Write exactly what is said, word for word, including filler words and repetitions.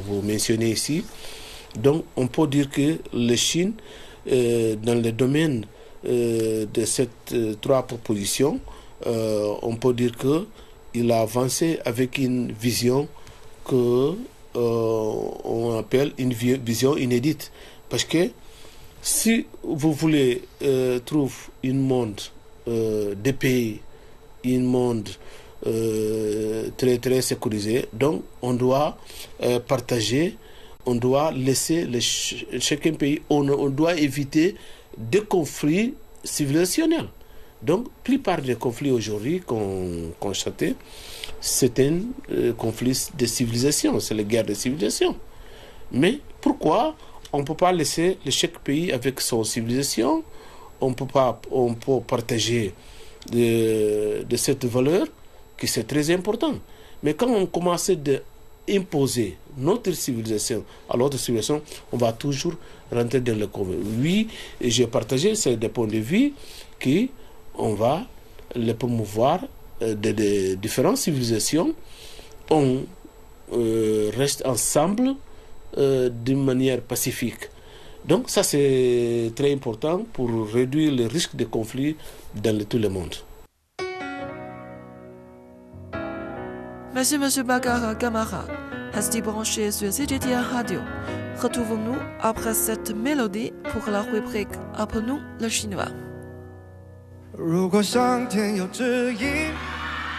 vous mentionnez ici. Donc, on peut dire que la Chine, euh, dans le domaine euh, de ces euh, trois propositions, euh, on peut dire qu'il a avancé avec une vision que euh, on appelle une vision inédite. Parce que si vous voulez euh, trouver un monde euh, de pays, un monde euh, très très sécurisé, donc on doit euh, partager, on doit laisser les, chacun pays, on, on doit éviter des conflits civilisationnels. Donc, la plupart des conflits aujourd'hui qu'on constate, c'est un euh, conflit de civilisation, c'est la guerre de civilisation. Mais pourquoi on ne peut pas laisser chaque pays avec son civilisation? On peut pas, on peut partager de, de cette valeur, qui c'est très important. Mais quand on commence à imposer notre civilisation à l'autre civilisation, on va toujours rentrer dans le conflit. Oui, j'ai partagé ces des points de vue qui on va les promouvoir de, de différentes civilisations. On euh, reste ensemble euh, d'une manière pacifique. Donc ça c'est très important pour réduire le risque de conflit dans le, tout le monde. Merci Monsieur Bagara Gamara. Restez branché sur C G T A Radio. Retrouvons-nous après cette mélodie pour la rubrique Apprenons le chinois. 如果上天有指引